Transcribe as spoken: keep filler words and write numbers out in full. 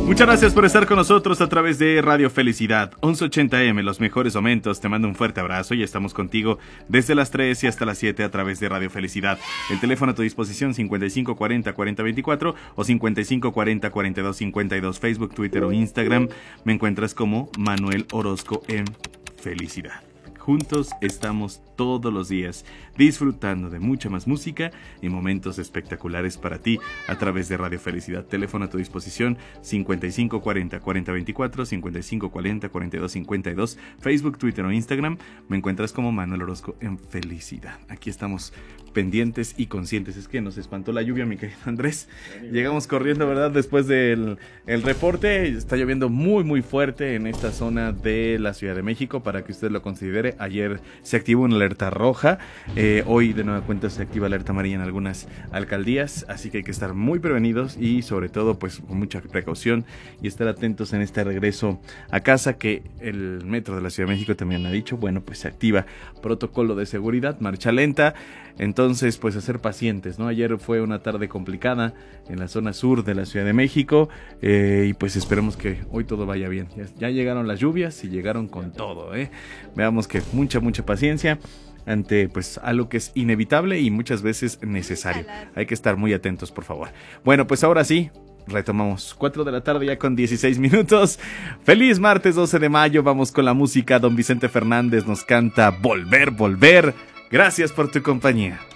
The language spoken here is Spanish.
Muchas gracias por estar con nosotros a través de Radio Felicidad once ochenta eme, los mejores momentos. Te mando un fuerte abrazo y estamos contigo desde las tres y hasta las siete a través de Radio Felicidad. El teléfono a tu disposición cincuenta y cinco cuarenta cuarenta veinticuatro o cincuenta y cinco cuarenta cuarenta y dos cincuenta y dos. Facebook, Twitter o Instagram me encuentras como Manuel Orozco en Felicidad. Juntos estamos todos los días disfrutando de mucha más música y momentos espectaculares para ti a través de Radio Felicidad. Teléfono a tu disposición cincuenta y cinco cuarenta cuarenta veinticuatro, cincuenta y cinco cuarenta cuarenta y dos cincuenta y dos. Facebook, Twitter o Instagram me encuentras como Manuel Orozco en Felicidad. Aquí estamos pendientes y conscientes. Es que nos espantó la lluvia, mi querido Andrés. Llegamos corriendo, ¿verdad? Después del el reporte. Está lloviendo muy muy fuerte en esta zona de la Ciudad de México, para que usted lo considere. Ayer se activó una alerta roja, eh, hoy de nueva cuenta se activa alerta amarilla en algunas alcaldías, así que hay que estar muy prevenidos y sobre todo pues con mucha precaución y estar atentos en este regreso a casa, que el metro de la Ciudad de México también ha dicho, bueno, pues se activa protocolo de seguridad, marcha lenta. Entonces, pues a ser pacientes, ¿no? Ayer fue una tarde complicada en la zona sur de la Ciudad de México, eh, y pues esperemos que hoy todo vaya bien. Ya, ya llegaron las lluvias y llegaron con todo, ¿eh? Veamos que mucha, mucha paciencia ante pues algo que es inevitable y muchas veces necesario. Hay que estar muy atentos, por favor. Bueno, pues ahora sí, retomamos. cuatro de la tarde ya con dieciséis minutos. Feliz martes doce de mayo. Vamos con la música. Don Vicente Fernández nos canta Volver, Volver. Gracias por tu compañía.